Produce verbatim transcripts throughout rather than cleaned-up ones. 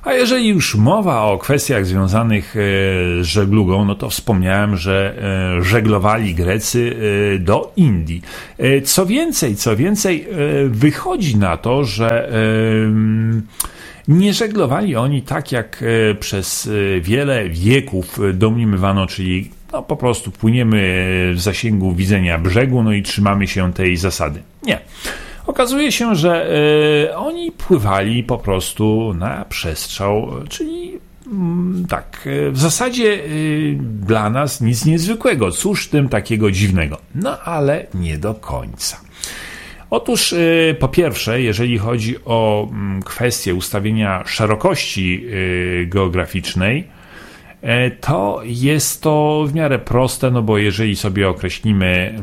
A jeżeli już mowa o kwestiach związanych z żeglugą, no to wspomniałem, że żeglowali Grecy do Indii. Co więcej, co więcej, wychodzi na to, że nie żeglowali oni tak, jak przez wiele wieków domniemywano, czyli no po prostu płyniemy w zasięgu widzenia brzegu, no i trzymamy się tej zasady. Nie. Okazuje się, że y, oni pływali po prostu na przestrzał, czyli mm, tak, w zasadzie y, dla nas nic niezwykłego. Cóż w tym takiego dziwnego? No ale nie do końca. Otóż y, po pierwsze, jeżeli chodzi o mm, kwestię ustawienia szerokości y, geograficznej, to jest to w miarę proste, no bo jeżeli sobie określimy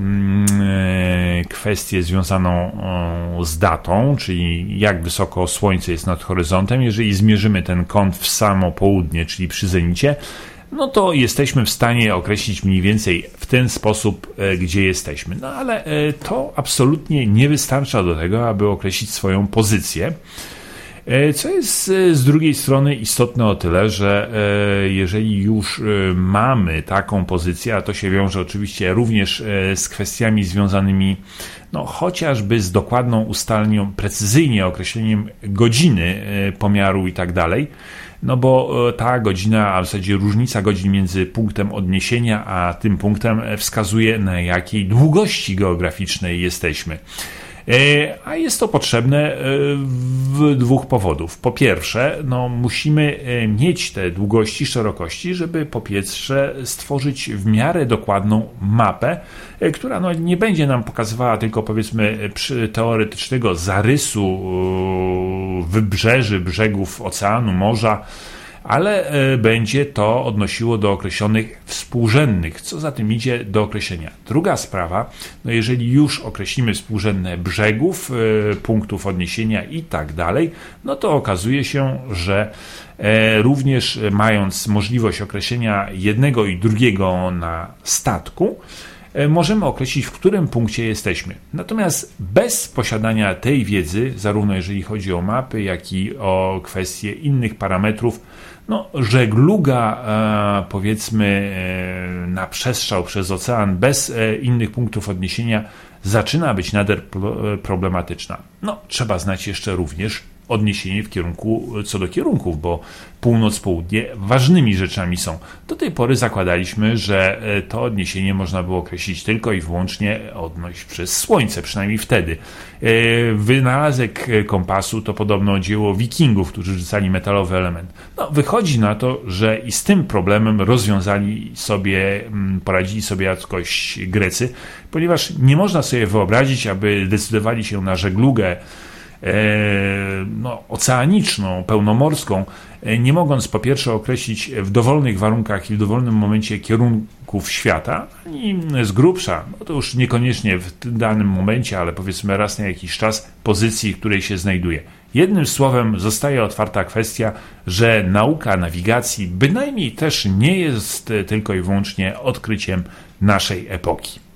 kwestię związaną z datą, czyli jak wysoko Słońce jest nad horyzontem, jeżeli zmierzymy ten kąt w samo południe, czyli przy zenicie, no to jesteśmy w stanie określić mniej więcej w ten sposób, gdzie jesteśmy. No ale to absolutnie nie wystarcza do tego, aby określić swoją pozycję. Co jest z drugiej strony istotne o tyle, że jeżeli już mamy taką pozycję, a to się wiąże oczywiście również z kwestiami związanymi no, chociażby z dokładną ustalenią, precyzyjnie określeniem godziny pomiaru i tak dalej, no bo ta godzina, a w zasadzie różnica godzin między punktem odniesienia a tym punktem wskazuje, na jakiej długości geograficznej jesteśmy. A jest to potrzebne w dwóch powodów. Po pierwsze, no, musimy mieć te długości, szerokości, żeby po pierwsze stworzyć w miarę dokładną mapę, która no, nie będzie nam pokazywała tylko powiedzmy teoretycznego zarysu wybrzeży, brzegów oceanu, morza, ale będzie to odnosiło do określonych współrzędnych, co za tym idzie do określenia. Druga sprawa, no jeżeli już określimy współrzędne brzegów, punktów odniesienia i tak dalej, no to okazuje się, że również mając możliwość określenia jednego i drugiego na statku, możemy określić, w którym punkcie jesteśmy. Natomiast bez posiadania tej wiedzy, zarówno jeżeli chodzi o mapy, jak i o kwestie innych parametrów, no, żegluga e, powiedzmy e, na przestrzał przez ocean bez e, innych punktów odniesienia zaczyna być nader problematyczna. No, trzeba znać jeszcze również odniesienie w kierunku, co do kierunków, bo północ, południe ważnymi rzeczami są. Do tej pory zakładaliśmy, że to odniesienie można było określić tylko i wyłącznie odnoś przez Słońce, przynajmniej wtedy. Wynalazek kompasu to podobno dzieło wikingów, którzy rzucali metalowy element. No, wychodzi na to, że i z tym problemem rozwiązali sobie, poradzili sobie jakoś Grecy, ponieważ nie można sobie wyobrazić, aby decydowali się na żeglugę no, oceaniczną, pełnomorską, nie mogąc po pierwsze określić w dowolnych warunkach i w dowolnym momencie kierunków świata, ani z grubsza, no to już niekoniecznie w danym momencie, ale powiedzmy raz na jakiś czas pozycji, w której się znajduje. Jednym słowem zostaje otwarta kwestia, że nauka nawigacji bynajmniej też nie jest tylko i wyłącznie odkryciem naszej epoki.